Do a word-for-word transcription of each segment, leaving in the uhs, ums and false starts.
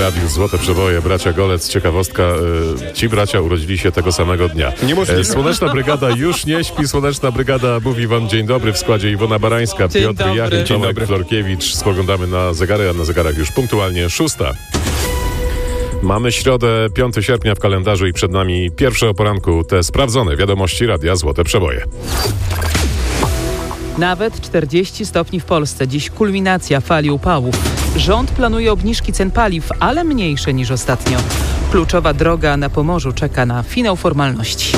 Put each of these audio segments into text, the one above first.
radiu Złote Przeboje, bracia Golec. Ciekawostka, y, ci bracia urodzili się tego samego dnia. Niemożliwe. Słoneczna Brygada już nie śpi. Słoneczna Brygada mówi wam dzień dobry w składzie Iwona Barańska, Dzień Piotr dobry. Jachim, Dzień Tomek dobry. Florkiewicz. Spoglądamy na zegary, a na zegarach już punktualnie szósta. Mamy środę, piątego sierpnia w kalendarzu i przed nami pierwsze o poranku te sprawdzone wiadomości Radia Złote Przeboje. Nawet czterdzieści stopni w Polsce. Dziś kulminacja fali upałów. Rząd planuje obniżki cen paliw, ale mniejsze niż ostatnio. Kluczowa droga na Pomorzu czeka na finał formalności.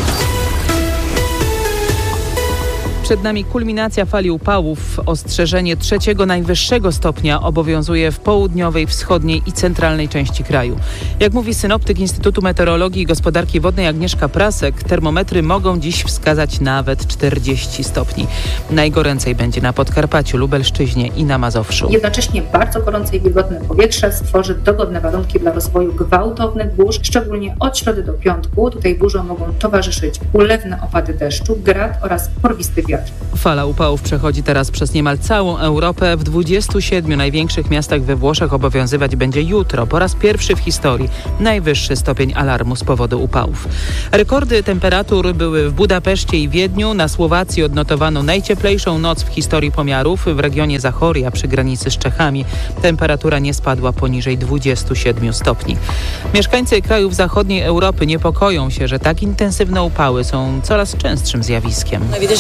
Przed nami kulminacja fali upałów. Ostrzeżenie trzeciego najwyższego stopnia obowiązuje w południowej, wschodniej i centralnej części kraju. Jak mówi synoptyk Instytutu Meteorologii i Gospodarki Wodnej Agnieszka Prasek, termometry mogą dziś wskazać nawet czterdzieści stopni. Najgoręcej będzie na Podkarpaciu, Lubelszczyźnie i na Mazowszu. Jednocześnie bardzo gorące i wilgotne powietrze stworzy dogodne warunki dla rozwoju gwałtownych burz, szczególnie od środy do piątku. Tutaj burzom mogą towarzyszyć ulewne opady deszczu, grad oraz porwisty wiatr. Fala upałów przechodzi teraz przez niemal całą Europę. W dwudziestu siedmiu największych miastach we Włoszech obowiązywać będzie jutro po raz pierwszy w historii najwyższy stopień alarmu z powodu upałów. Rekordy temperatur były w Budapeszcie i Wiedniu. Na Słowacji odnotowano najcieplejszą noc w historii pomiarów. W regionie Zachoria przy granicy z Czechami temperatura nie spadła poniżej dwudziestu siedmiu stopni. Mieszkańcy krajów zachodniej Europy niepokoją się, że tak intensywne upały są coraz częstszym zjawiskiem.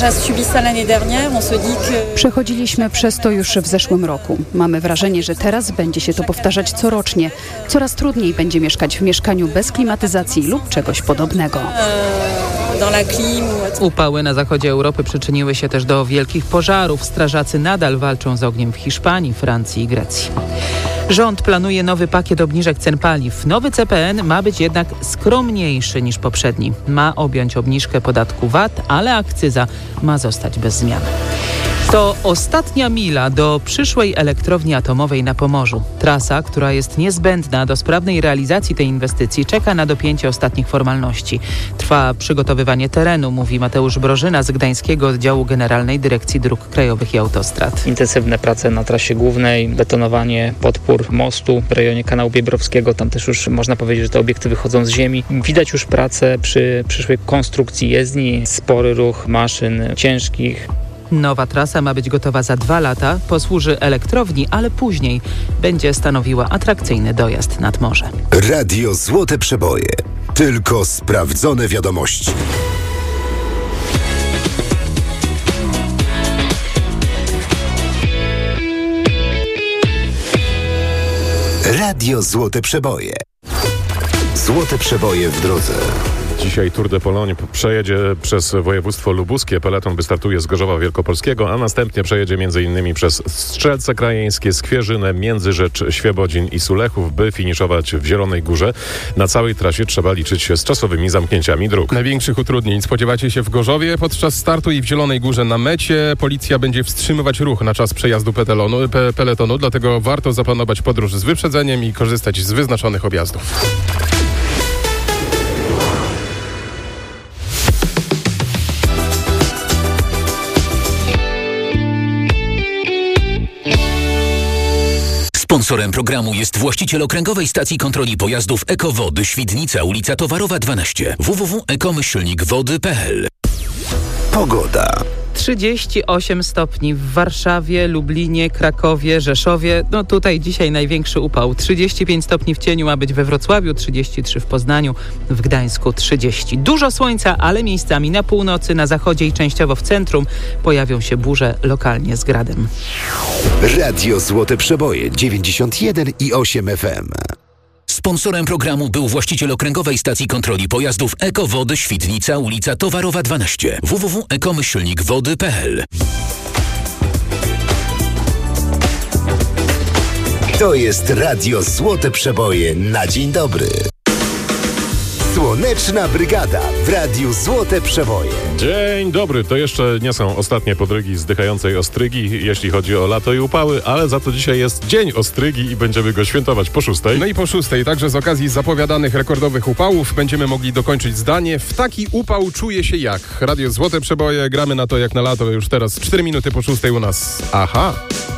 Przechodziliśmy przez to już w zeszłym roku. Mamy wrażenie, że teraz będzie się to powtarzać corocznie. Coraz trudniej będzie mieszkać w mieszkaniu bez klimatyzacji lub czegoś podobnego. Upały na zachodzie Europy przyczyniły się też do wielkich pożarów. Strażacy nadal walczą z ogniem w Hiszpanii, Francji i Grecji. Rząd planuje nowy pakiet obniżek cen paliw. Nowy C P N ma być jednak skromniejszy niż poprzedni. Ma objąć obniżkę podatku V A T, ale akcyza ma zostać bez zmian. To ostatnia mila do przyszłej elektrowni atomowej na Pomorzu. Trasa, która jest niezbędna do sprawnej realizacji tej inwestycji, czeka na dopięcie ostatnich formalności. Trwa przygotowywanie terenu, mówi Mateusz Brożyna z Gdańskiego Oddziału Generalnej Dyrekcji Dróg Krajowych i Autostrad. Intensywne prace na trasie głównej, betonowanie podpór mostu w rejonie kanału Biebrowskiego. Tam też już można powiedzieć, że te obiekty wychodzą z ziemi. Widać już pracę przy przyszłej konstrukcji jezdni, spory ruch maszyn ciężkich. Nowa trasa ma być gotowa za dwa lata, posłuży elektrowni, ale później będzie stanowiła atrakcyjny dojazd nad morze. Radio Złote Przeboje. Tylko sprawdzone wiadomości. Radio Złote Przeboje. Złote Przeboje w drodze. Dzisiaj Tour de Pologne przejedzie przez województwo lubuskie. Peleton wystartuje z Gorzowa Wielkopolskiego, a następnie przejedzie m.in. przez Strzelce Krajeńskie, Skwierzynę, Międzyrzecz, Świebodzin i Sulechów, by finiszować w Zielonej Górze. Na całej trasie trzeba liczyć się z czasowymi zamknięciami dróg. Największych utrudnień spodziewacie się w Gorzowie podczas startu i w Zielonej Górze na mecie. Policja będzie wstrzymywać ruch na czas przejazdu petelonu, pe, peletonu, dlatego warto zaplanować podróż z wyprzedzeniem i korzystać z wyznaczonych objazdów. Sponsorem programu jest właściciel okręgowej stacji kontroli pojazdów Ekowody Świdnica, ulica Towarowa dwanaście. w w w kropka eko myślnik wody kropka p l. Pogoda. trzydzieści osiem stopni w Warszawie, Lublinie, Krakowie, Rzeszowie. No tutaj dzisiaj największy upał. trzydzieści pięć stopni w cieniu ma być we Wrocławiu, trzydzieści trzy w Poznaniu, w Gdańsku trzydzieści. Dużo słońca, ale miejscami na północy, na zachodzie i częściowo w centrum pojawią się burze lokalnie z gradem. Radio Złote Przeboje dziewięćdziesiąt jeden i osiem F M. Sponsorem programu był właściciel okręgowej stacji kontroli pojazdów Ekowody Świdnica, ulica Towarowa dwanaście. w w w kropka eko myślnik wody kropka p l. To jest Radio Złote Przeboje na dzień dobry. Słoneczna Brygada w Radiu Złote Przeboje. Dzień dobry, to jeszcze nie są ostatnie podrygi zdychającej ostrygi, jeśli chodzi o lato i upały, ale za to dzisiaj jest Dzień Ostrygi i będziemy go świętować po szóstej. No i po szóstej, także z okazji zapowiadanych rekordowych upałów będziemy mogli dokończyć zdanie. W taki upał czuje się jak? Radio Złote Przeboje, gramy na to jak na lato, już teraz cztery minuty po szóstej u nas. Aha!